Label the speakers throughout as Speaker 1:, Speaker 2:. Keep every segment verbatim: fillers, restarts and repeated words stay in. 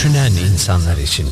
Speaker 1: düşünen insanlar için.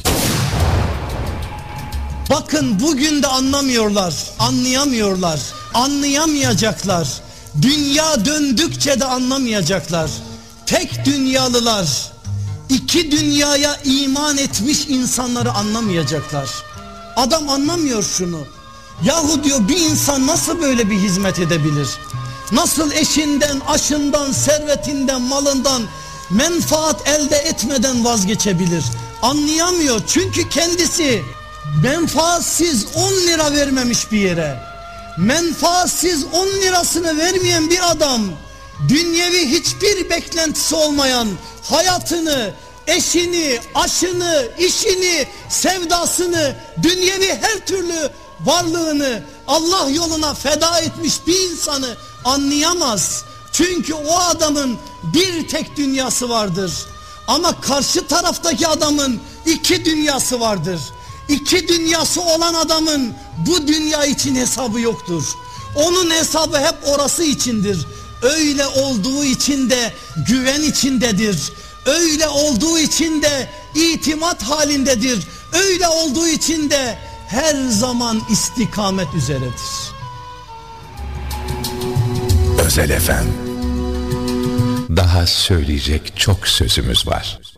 Speaker 2: Bakın bugün de anlamıyorlar, anlayamıyorlar, anlayamayacaklar. Dünya döndükçe de anlamayacaklar. Tek dünyalılar, iki dünyaya iman etmiş insanları anlamayacaklar. Adam anlamıyor şunu. Yahu diyor, bir insan nasıl böyle bir hizmet edebilir? Nasıl eşinden, aşından, servetinden, malından menfaat elde etmeden vazgeçebilir? Anlayamıyor, çünkü kendisi menfaatsiz on lira vermemiş bir yere. Menfaatsiz on lirasını vermeyen bir adam, dünyevi hiçbir beklentisi olmayan hayatını, eşini, aşını, işini, sevdasını, dünyevi her türlü varlığını Allah yoluna feda etmiş bir insanı anlayamaz. Çünkü o adamın bir tek dünyası vardır. Ama karşı taraftaki adamın iki dünyası vardır. İki dünyası olan adamın bu dünya için hesabı yoktur. Onun hesabı hep orası içindir. Öyle olduğu için de güven içindedir. Öyle olduğu için de itimat halindedir. Öyle olduğu için de her zaman istikamet üzeredir.
Speaker 1: Özel Efem. Daha söyleyecek çok sözümüz var.